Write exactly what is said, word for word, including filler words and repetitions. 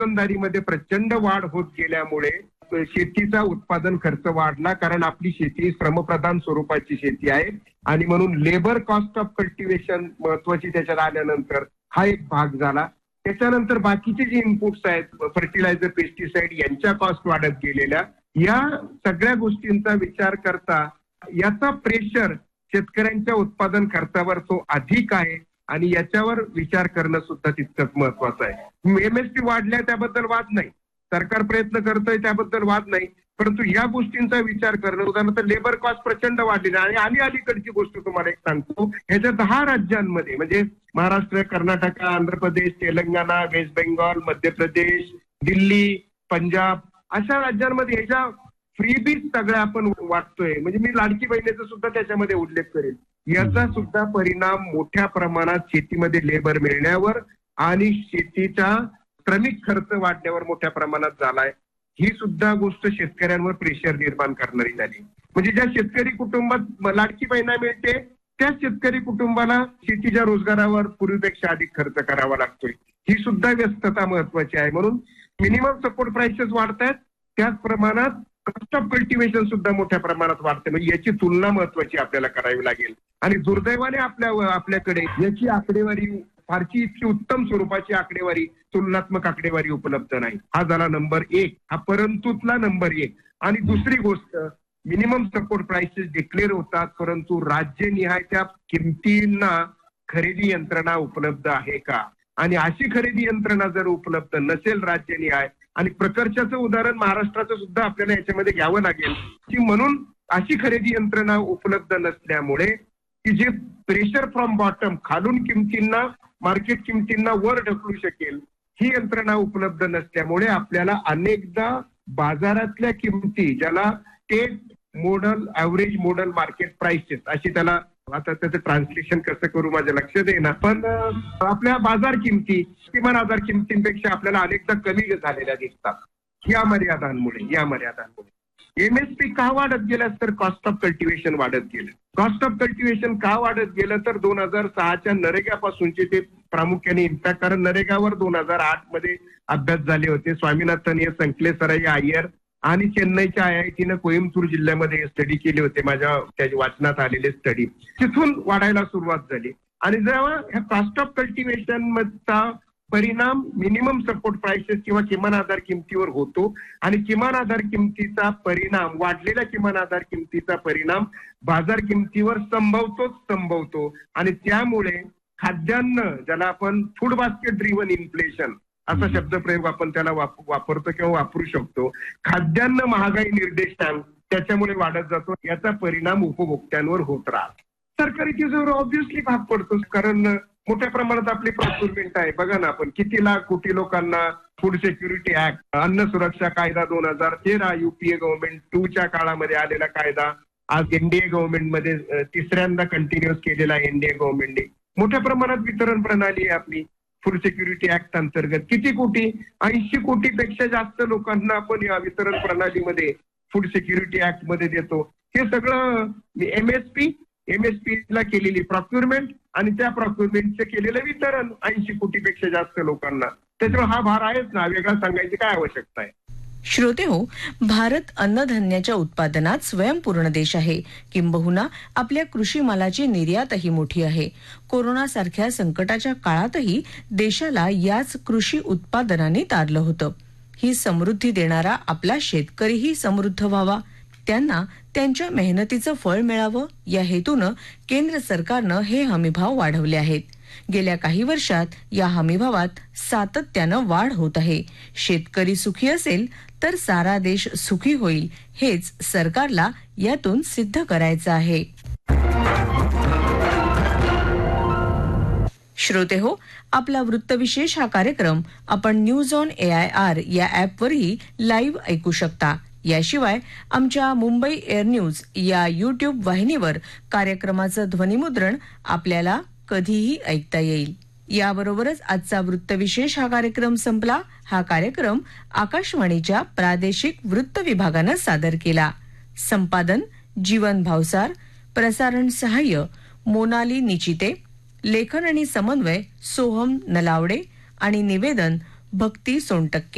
रोजंदारीमध्ये प्रचंड वाढ होत गेल्यामुळे शेतीचा उत्पादन खर्च वाढला, कारण आपली शेती श्रमप्रधान स्वरूपाची शेती आहे आणि म्हणून लेबर कॉस्ट ऑफ कल्टिव्हेशन महत्वाची त्याच्यात आल्यानंतर हा एक भाग झाला. त्याच्यानंतर बाकीचे जे इनपुट्स आहेत, फर्टिलायझर, पेस्टिसाइड यांच्या कॉस्ट वाढत गेलेल्या, या सगळ्या गोष्टींचा विचार करता याचा प्रेशर शेतकऱ्यांच्या उत्पादन खर्चावर तो अधिक आहे आणि याच्यावर विचार करणं सुद्धा तितकंच महत्वाचं आहे. एमएसपी वाढल्या त्याबद्दल वाद नाही, सरकार प्रयत्न करतोय त्याबद्दल वाद नाही, परंतु या गोष्टींचा विचार करणं, उदाहरणार्थ लेबर कॉस्ट प्रचंड वाढलेली आणि आणि अलीकडची गोष्ट तुम्हाला एक सांगतो, ह्याच्या दहा राज्यांमध्ये म्हणजे महाराष्ट्र, कर्नाटक, आंध्र प्रदेश, तेलंगणा, वेस्ट बेंगॉल, मध्य प्रदेश, दिल्ली, पंजाब अशा राज्यांमध्ये ह्याच्या फ्रीबीज सगळ्या आपण वाटतोय. म्हणजे मी लाडकी बहिणीचा सुद्धा त्याच्यामध्ये उल्लेख करेल. याचा सुद्धा परिणाम मोठ्या प्रमाणात शेतीमध्ये लेबर मिळण्यावर आणि शेतीचा श्रमिक खर्च वाढण्यावर मोठ्या प्रमाणात झालाय. ही सुद्धा गोष्ट शेतकऱ्यांवर प्रेशर निर्माण करणारी झाली. म्हणजे ज्या शेतकरी कुटुंबात लाडकी बहिणा मिळते त्या शेतकरी कुटुंबाला शेतीच्या रोजगारावर पूर्वीपेक्षा अधिक खर्च करावा लागतोय. ही सुद्धा व्यस्तता महत्वाची आहे. म्हणून मिनिमम सपोर्ट प्राइसेस वाढतायत, त्याच प्रमाणात कॉस्ट ऑफ कल्टिव्हेशन सुद्धा मोठ्या प्रमाणात वाढते. म्हणजे याची तुलना महत्वाची आपल्याला करावी लागेल. आणि दुर्दैवाने आपल्या आपल्याकडे याची आकडेवारी, फारशी इतकी उत्तम स्वरूपाची आकडेवारी, तुलनात्मक आकडेवारी उपलब्ध नाही. हा झाला नंबर एक, हा परंतुतला नंबर एक. आणि दुसरी गोष्ट, मिनिमम सपोर्ट प्राइसेस डिक्लेअर होतात, परंतु राज्यनिहाय त्या किमतींना खरेदी यंत्रणा उपलब्ध आहे का? आणि अशी खरेदी यंत्रणा जर उपलब्ध नसेल राज्यनिहाय, आणि प्रकर्षाचं उदाहरण महाराष्ट्राचं सुद्धा आपल्याला याच्यामध्ये घ्यावं लागेल की म्हणून अशी खरेदी यंत्रणा उपलब्ध नसल्यामुळे की जे प्रेशर फ्रॉम बॉटम, खालून किमतींना, मार्केट किमतींना वर ढकलू शकेल, ही यंत्रणा उपलब्ध नसल्यामुळे आपल्याला अनेकदा बाजारातल्या किमती, ज्याला state model average model market prices अशी त्याला, आता त्याचं ट्रान्सलेशन कसं करू माझ्या लक्षात येईना, पण आपल्या बाजार किमती किमान आधार किमतींपेक्षा आपल्याला अनेकदा कमी झालेल्या दिसतात. या मर्यादांमुळे या मर्यादांमुळे एमएसपी का वाढत गेलं तर कॉस्ट ऑफ कल्टिव्हेशन वाढत गेलं. कॉस्ट ऑफ कल्टिव्हेशन का वाढत गेलं तर दोन हजार सहाच्या नरेगापासूनचे ते प्रामुख्याने इम्पॅक्ट, कारण नरेगावर दोन हजार आठ मध्ये अभ्यास झाले होते. स्वामीनाथन हे संकलेसराई अय्यर आणि चेन्नईच्या आय आय टीनं कोइंबतूर जिल्ह्यामध्ये स्टडी केले होते, माझ्या त्याच्या वाचनात आलेले स्टडी. तिथून वाढायला सुरुवात झाली. आणि जेव्हा ह्या कॉस्ट ऑफ कल्टिव्हेशन मधचा परिणाम मिनिमम सपोर्ट प्राइसेस किंवा किमान आधार किमतीवर होतो आणि किमान आधार किमतीचा परिणाम, वाढलेल्या किमान आधार किमतीचा परिणाम बाजार किमतीवर संभवतोच संभवतो. आणि त्यामुळे खाद्यान्न, ज्याला आपण फूड बास्केट ड्रिव्हन इन्फ्लेशन असा शब्दप्रयोग आपण त्याला वापरतो किंवा वापरू शकतो, खाद्यान्न महागाई निर्देशांक त्याच्यामुळे वाढत जातो. याचा परिणाम उपभोक्त्यांवर होत राहतो. सरकारी तिजोरीवर ऑब्व्हियसली भाग पडतो, कारण मोठ्या प्रमाणात आपली प्रोक्युरमेंट आहे. बघा ना, आपण किती लाख कोटी लोकांना फूड सिक्युरिटी ऍक्ट, अन्न सुरक्षा कायदा दोन हजार तेरा युपीए गव्हर्नमेंट टू च्या काळामध्ये आलेला कायदा, आज एनडीए गव्हर्नमेंटमध्ये तिसऱ्यांदा कंटिन्युअस केलेला एनडीए गव्हर्नमेंटने. मोठ्या प्रमाणात वितरण प्रणाली आहे आपली. फूड सिक्युरिटी ऍक्ट अंतर्गत किती कोटी, ऐंशी कोटीपेक्षा जास्त लोकांना आपण या वितरण प्रणालीमध्ये फूड सिक्युरिटी ऍक्ट मध्ये देतो. हे सगळं एमएसपी एमएसपी ला केलेली प्रोक्युरमेंट आणि त्या प्रोक्युरमेंटचं केलेलं वितरण ऐंशी कोटीपेक्षा जास्त लोकांना. त्याच्यामुळे हा भार आहेच ना, वेगळा सांगायची काय आवश्यकता आहे. श्रोते हो, भारत अन्नधान्याच्या उत्पादनात स्वयंपूर्ण देश आहे. किंबहुना आपल्या कृषी मालाची निर्यातही मोठी आहे. कोरोना सारख्या संकटाच्या काळातही देशाला याच कृषी उत्पादनांनी तारलं होतं. ही समृद्धी देणारा आपला शेतकरीही समृद्ध व्हावा, त्यांना त्यांच्या मेहनतीचं फळ मिळावं, या हेतूनं केंद्र सरकारनं हे हमीभाव वाढवले आहेत. गेल्या काही वर्षात या हमीभावात सातत्यानं वाढ होत आहे. शेतकरी सुखी असेल तर सारा देश सुखी होईल, हेच सरकारला यातून सिद्ध करायचं आहे. श्रोते हो, आपला वृत्तविशेष हा कार्यक्रम आपण news on A I R या ऍपवरही लाईव्ह ऐकू शकता. याशिवाय आमच्या मुंबई एअर न्यूज या युट्यूब वाहिनीवर कार्यक्रमाचं ध्वनिमुद्रण आपल्याला कधीही ऐकता येईल. याबरोबरच आजचा वृत्तविशेष हा कार्यक्रम संपला. हा कार्यक्रम आकाशवाणीच्या प्रादेशिक वृत्त विभागानं सादर केला. संपादन जीवन भावसार, प्रसारण सहाय्य मोनाली निचिते, लेखन आणि समन्वय सोहम नलावडे आणि निवेदन भक्ती सोनटक्के.